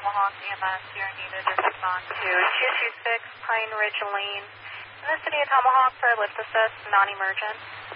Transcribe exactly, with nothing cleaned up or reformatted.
Tomahawk E M S. You're needed to respond to two two six Pine Ridge Lane in the city of Tomahawk for a lift assist, non-emergent.